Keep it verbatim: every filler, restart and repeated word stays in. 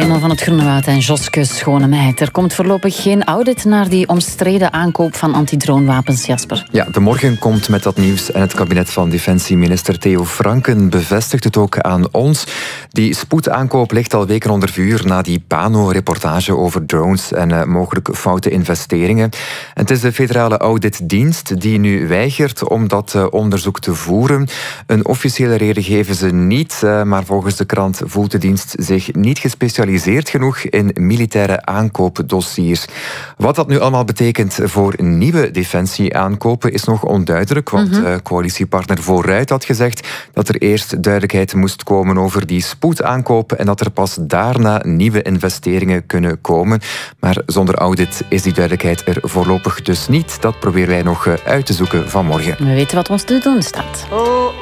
Raymond van het Groenewoud en Joske Schonemeid. Er komt voorlopig geen audit naar die omstreden aankoop van antidroonwapens, Jasper. Ja, de Morgen komt met dat nieuws en het kabinet van Defensieminister Theo Franken bevestigt het ook aan ons. Die spoedaankoop ligt al weken onder vuur na die Pano-reportage over drones en uh, mogelijk foute investeringen. En het is de federale auditdienst die nu weigert om dat uh, onderzoek te voeren. Een officiële reden geven ze niet, uh, maar volgens de krant voelt de dienst zich niet gespecialiseerd genoeg in militaire aankoopdossiers. Wat dat nu allemaal betekent voor nieuwe defensieaankopen is nog onduidelijk, want mm-hmm. uh, coalitiepartner Vooruit had gezegd dat er eerst duidelijkheid moest komen over die spoedaankoop en dat er pas daarna nieuwe investeringen kunnen komen. Maar zonder audit is die duidelijkheid er voorlopig dus niet. Dat proberen wij nog uit te zoeken vanmorgen. We weten wat ons te doen staat. Oh.